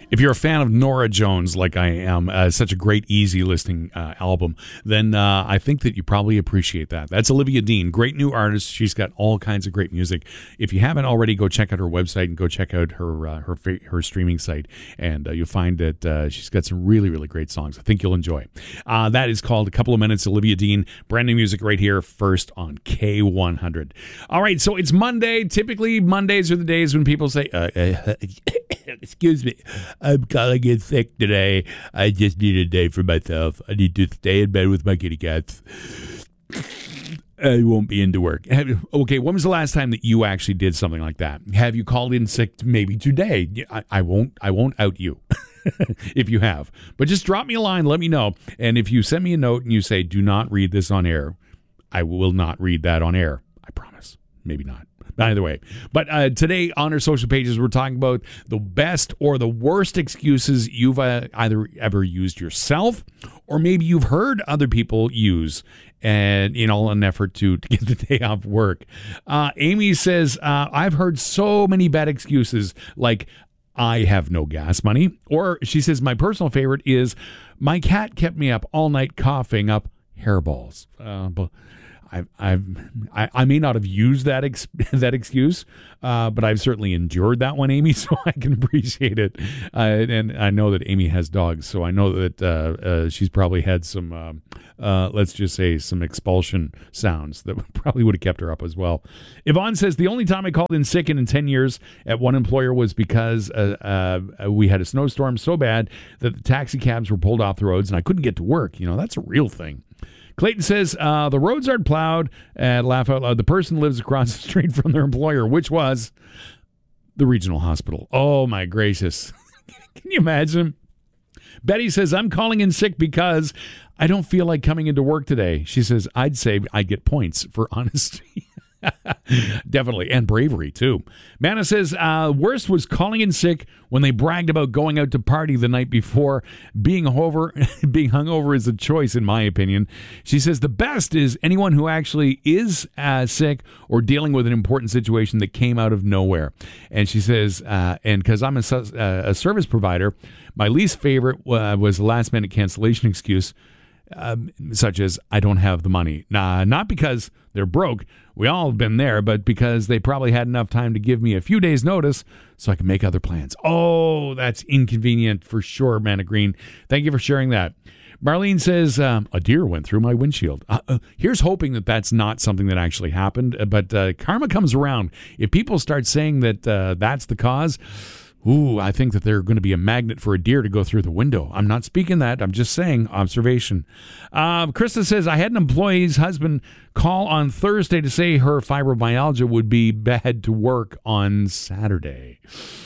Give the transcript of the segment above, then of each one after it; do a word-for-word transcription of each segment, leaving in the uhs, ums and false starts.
If you're a fan of Norah Jones, like I am, uh, such a great, easy listening uh, album, then uh, I think that you probably appreciate that. That's Olivia Dean, great new artist. She's got all kinds of great music. If you haven't already, go check out her website and go check out her uh, her her streaming site, and uh, you'll find that uh, she's got some really, really great songs. I think you'll enjoy. Uh, that is called A Couple of Minutes, Olivia Dean. Brand new music right here, first on K one hundred. All right, so it's Monday. Typically, Mondays are the days when people say, uh, uh, excuse me, I'm calling in sick today. I just need a day for myself. I need to stay in bed with my kitty cats. I won't be into work. Have, okay, when was the last time that you actually did something like that? Have you called in sick maybe today? I, I won't I won't out you if you have. But just drop me a line, let me know. And if you send me a note and you say, do not read this on air, I will not read that on air. I promise. Maybe not. Either way. But uh, today on our social pages, we're talking about the best or the worst excuses you've uh, either ever used yourself or maybe you've heard other people use, and in all an effort to, to get the day off work. Uh, Amy says, uh, I've heard so many bad excuses like, I have no gas money. Or she says, my personal favorite is, my cat kept me up all night coughing up hairballs. Uh, but I've, I've, I, I may not have used that ex- that excuse, uh, but I've certainly endured that one, Amy, so I can appreciate it. Uh, and I know that Amy has dogs, so I know that uh, uh, she's probably had some, uh, uh, let's just say, some expulsion sounds that probably would have kept her up as well. Yvonne says, the only time I called in sick in ten years at one employer was because uh, uh, we had a snowstorm so bad that the taxi cabs were pulled off the roads and I couldn't get to work. You know, that's a real thing. Clayton says, uh, the roads aren't plowed, and laugh out loud, the person lives across the street from their employer, which was the regional hospital. Oh, my gracious. Can you imagine? Betty says, I'm calling in sick because I don't feel like coming into work today. She says, I'd say I'd get points for honesty. Definitely. And bravery, too. Manna says, uh, worst was calling in sick when they bragged about going out to party the night before. Being over, being hungover is a choice, in my opinion. She says, the best is anyone who actually is uh, sick or dealing with an important situation that came out of nowhere. And she says, uh, and because I'm a, uh, a service provider, my least favorite uh, was the last minute cancellation excuse. Um, such as, I don't have the money. Nah, not because they're broke. We all have been there, but because they probably had enough time to give me a few days' notice so I can make other plans. Oh, that's inconvenient for sure, Manna Green. Thank you for sharing that. Marlene says, um, a deer went through my windshield. Uh, uh, here's hoping that that's not something that actually happened, but uh, karma comes around. If people start saying that uh, that's the cause, ooh, I think that they're going to be a magnet for a deer to go through the window. I'm not speaking that. I'm just saying observation. Uh, Krista says, I had an employee's husband call on Thursday to say her fibromyalgia would be bad to work on Saturday.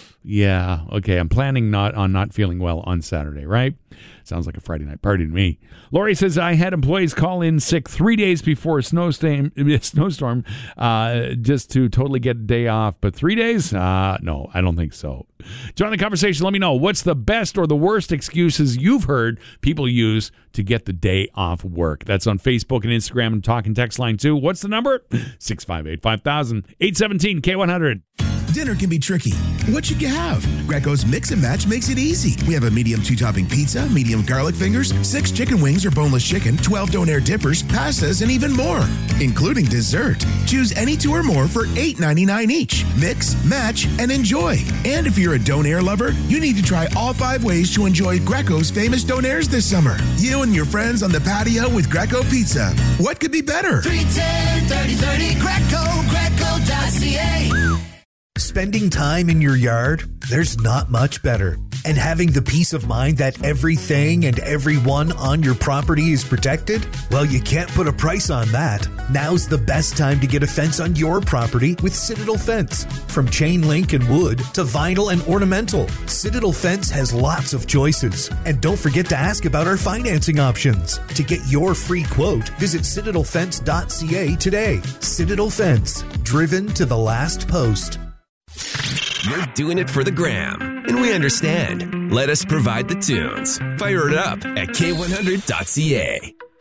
Yeah, okay. I'm planning not on not feeling well on Saturday, right? Sounds like a Friday night party to me. Lori says, I had employees call in sick three days before a snowstorm, snowstorm uh, just to totally get a day off. But three days? Uh, no, I don't think so. Join the conversation. Let me know. What's the best or the worst excuses you've heard people use to get the day off work? That's on Facebook and Instagram and talk and text line too. What's the number? six five eight, five thousand, eight one seven, K one hundred. Dinner can be tricky. What should you have? Greco's Mix and Match makes it easy. We have a medium two-topping pizza, medium garlic fingers, six chicken wings or boneless chicken, twelve donair dippers, pastas, and even more, including dessert. Choose any two or more for eight ninety-nine each. Mix, match, and enjoy. And if you're a donair lover, you need to try all five ways to enjoy Greco's famous donairs this summer. You and your friends on the patio with Greco Pizza. What could be better? three ten, thirty thirty, Greco, greco dot c a. Spending time in your yard, there's not much better. And having the peace of mind that everything and everyone on your property is protected? Well, you can't put a price on that. Now's the best time to get a fence on your property with Citadel Fence. From chain link and wood to vinyl and ornamental, Citadel Fence has lots of choices. And don't forget to ask about our financing options. To get your free quote, visit citadel fence dot c a today. Citadel Fence, driven to the last post. You're doing it for the gram, and we understand. Let us provide the tunes. Fire it up at K one hundred dot c a.